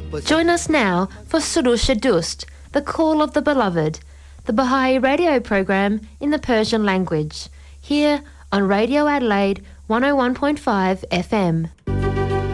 Join us now for Surush Adust, the Call of the Beloved, the Baha'i radio program in the Persian language, here on Radio Adelaide 101.5 FM.